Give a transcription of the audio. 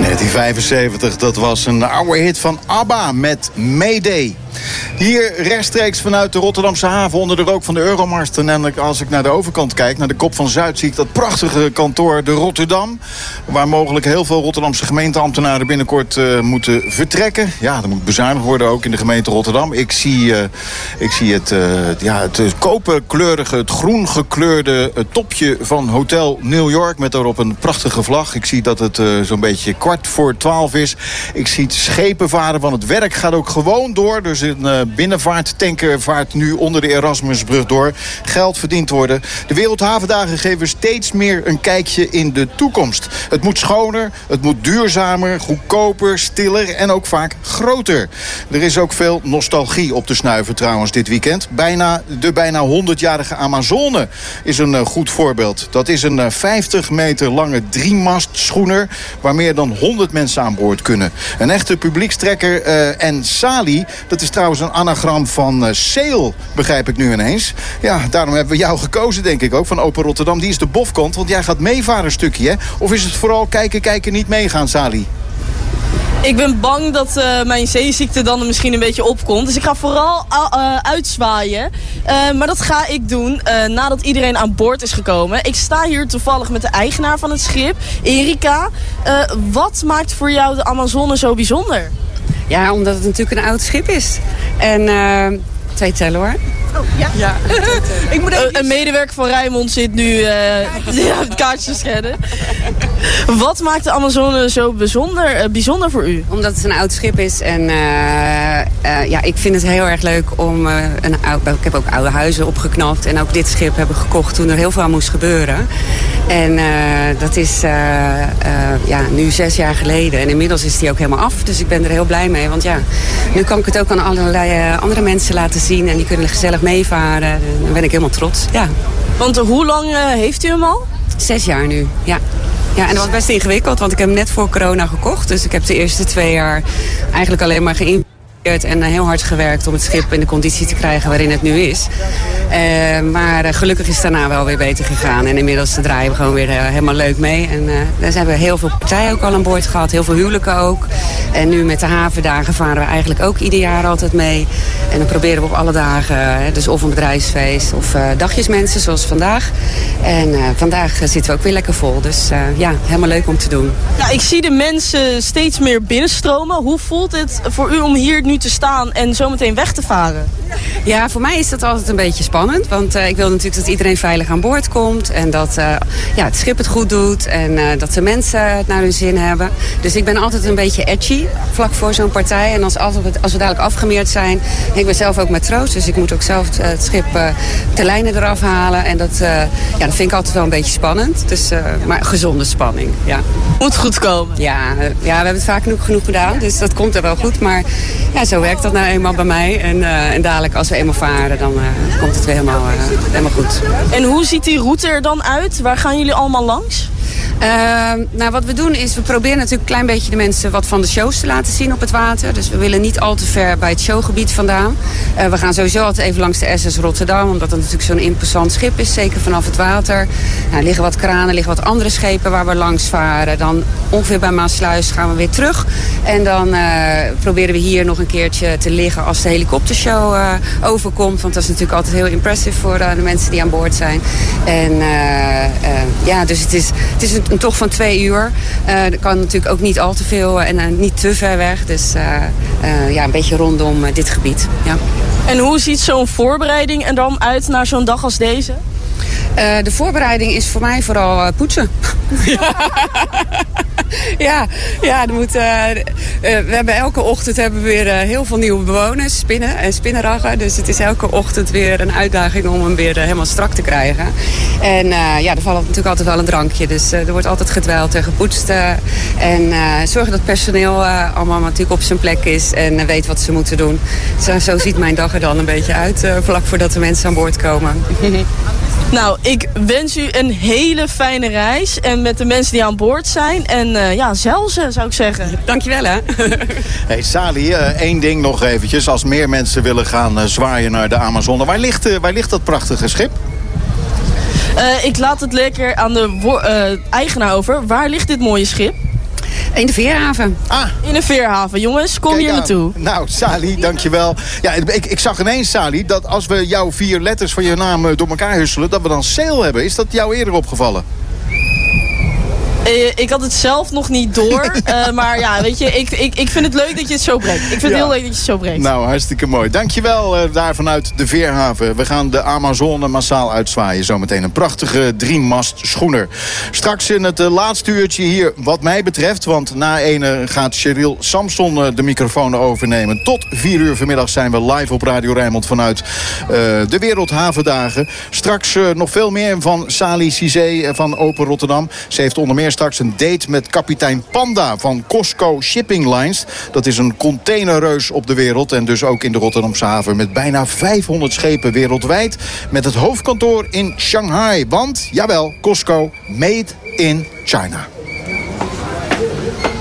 1975, dat was een oude hit van ABBA met Mayday. Hier rechtstreeks vanuit de Rotterdamse haven onder de rook van de Euromast. En als ik naar de overkant kijk, naar de Kop van Zuid, zie ik dat prachtige kantoor de Rotterdam. Waar mogelijk heel veel Rotterdamse gemeenteambtenaren binnenkort moeten vertrekken. Ja, er moet bezuinigd worden ook in de gemeente Rotterdam. Ik zie het koperkleurige, het groen gekleurde topje van Hotel New York met daarop een prachtige vlag. Ik zie dat het zo'n beetje 11:15 is. Ik zie schepen varen, want het werk gaat ook gewoon door. Dus een binnenvaarttanker vaart nu onder de Erasmusbrug door. Geld verdiend worden. De Wereldhavendagen geven steeds meer een kijkje in de toekomst. Het moet schoner, het moet duurzamer, goedkoper, stiller en ook vaak groter. Er is ook veel nostalgie op te snuiven trouwens dit weekend. De bijna 100-jarige Amazone is een goed voorbeeld. Dat is een 50 meter lange 3-mast schoener waar meer dan 100 mensen aan boord kunnen. Een echte publiekstrekker en Sali, dat is trouwens een anagram van sail, begrijp ik nu ineens. Ja, daarom hebben we jou gekozen, denk ik ook, van Open Rotterdam. Die is de bofkant, want jij gaat meevaren een stukje, hè? Of is het vooral kijken, niet meegaan, Sali? Ik ben bang dat mijn zeeziekte dan misschien een beetje opkomt. Dus ik ga vooral uitzwaaien. Maar dat ga ik doen nadat iedereen aan boord is gekomen. Ik sta hier toevallig met de eigenaar van het schip, Erika. Wat maakt voor jou de Amazone zo bijzonder? Ja, omdat het natuurlijk een oud schip is. En 2 tellen hoor. Oh, ja. Ik moet een medewerker van Rijnmond zit nu het kaartje te schudden. Wat maakt de Amazone zo bijzonder voor u? Omdat het een oud schip is. En ik vind het heel erg leuk om... ik heb ook oude huizen opgeknapt. En ook dit schip hebben gekocht toen er heel veel aan moest gebeuren. En dat is nu 6 jaar geleden. En inmiddels is die ook helemaal af. Dus ik ben er heel blij mee. Want ja, nu kan ik het ook aan allerlei andere mensen laten zien. En die kunnen gezellig meevaren. Dan ben ik helemaal trots. Ja. Want hoe lang heeft u hem al? 6 jaar nu, ja. Ja, en dat was best ingewikkeld, want ik heb hem net voor corona gekocht. Dus ik heb de eerste 2 jaar eigenlijk alleen maar geïnvesteerd en heel hard gewerkt om het schip in de conditie te krijgen waarin het nu is. Maar gelukkig is het daarna wel weer beter gegaan. En inmiddels draaien we gewoon weer helemaal leuk mee. En daar hebben we heel veel partijen ook al aan boord gehad. Heel veel huwelijken ook. En nu met de havendagen varen we eigenlijk ook ieder jaar altijd mee. En dan proberen we op alle dagen, dus of een bedrijfsfeest of dagjesmensen zoals vandaag. En vandaag zitten we ook weer lekker vol. Dus helemaal leuk om te doen. Ja, ik zie de mensen steeds meer binnenstromen. Hoe voelt het voor u om hier nu te staan en zometeen weg te varen? Ja, voor mij is dat altijd een beetje spannend. Want ik wil natuurlijk dat iedereen veilig aan boord komt. En dat het schip het goed doet. En dat de mensen het naar hun zin hebben. Dus ik ben altijd een beetje edgy vlak voor zo'n partij. En als we dadelijk afgemeerd zijn. Ik ben zelf ook matroos. Dus ik moet ook zelf het schip de lijnen eraf halen. En dat vind ik altijd wel een beetje spannend. Dus, maar gezonde spanning, ja. Moet goed komen. Ja, we hebben het vaak genoeg gedaan. Dus dat komt er wel goed. Maar ja, zo werkt dat nou eenmaal bij mij. En dadelijk als we eenmaal varen, dan komt het weer helemaal goed. En hoe ziet die route er dan uit? Waar gaan jullie allemaal langs? Wat we doen is, we proberen natuurlijk een klein beetje de mensen wat van de shows te laten zien op het water. Dus we willen niet al te ver bij het showgebied vandaan. We gaan sowieso altijd even langs de SS Rotterdam, omdat dat natuurlijk zo'n imposant schip is, zeker vanaf het water. Er liggen wat kranen, liggen wat andere schepen waar we langs varen. Dan ongeveer bij Maasluis gaan we weer terug. En dan proberen we hier nog een keertje te liggen als de helikoptershow overkomt. Want dat is natuurlijk altijd heel impressive voor de mensen die aan boord zijn. En dus het is een tocht van 2 uur. Dat kan natuurlijk ook niet al te veel en niet te ver weg. Dus een beetje rondom dit gebied. Ja. En hoe ziet zo'n voorbereiding er dan uit naar zo'n dag als deze? De voorbereiding is voor mij vooral poetsen. We hebben elke ochtend weer heel veel nieuwe bewoners, spinnen en spinnenraggen. Dus het is elke ochtend weer een uitdaging om hem weer helemaal strak te krijgen. En er valt natuurlijk altijd wel een drankje. Dus er wordt altijd gedwijld en gepoetst. En zorgen dat het personeel allemaal natuurlijk op zijn plek is en weet wat ze moeten doen. Zo ziet mijn dag er dan een beetje uit, vlak voordat de mensen aan boord komen. Nou, ik wens u een hele fijne reis. En met de mensen die aan boord zijn. En zelfs zou ik zeggen. Dankjewel, hè. Hey Sali, 1 ding nog eventjes. Als meer mensen willen gaan zwaaien naar de Amazone. Waar ligt dat prachtige schip? Ik laat het lekker aan de eigenaar over. Waar ligt dit mooie schip? In de Veerhaven. In de Veerhaven. Jongens, kom hier naartoe. Nou, Sally, dankjewel. Ja, ik zag ineens, Sally, dat als we jouw 4 letters van je naam door elkaar husselen, dat we dan sale hebben. Is dat jou eerder opgevallen? Ik had het zelf nog niet door. Maar ja, weet je, ik vind het leuk dat je het zo brengt. Ik vind het heel leuk dat je het zo brengt. Nou, hartstikke mooi. Dankjewel daar vanuit de Veerhaven. We gaan de Amazone massaal uitzwaaien. Zometeen een prachtige 3-mast schoener. Straks in het laatste uurtje hier wat mij betreft. Want na 1 gaat Cheryl Samson de microfoon overnemen. Tot 4 uur vanmiddag zijn we live op Radio Rijnmond vanuit de Wereldhavendagen. Straks nog veel meer van Sally Cizé van Open Rotterdam. Ze heeft onder meer straks een date met kapitein Panda van COSCO Shipping Lines. Dat is een containerreus op de wereld en dus ook in de Rotterdamse haven met bijna 500 schepen wereldwijd. Met het hoofdkantoor in Shanghai. Want, jawel, COSCO, made in China.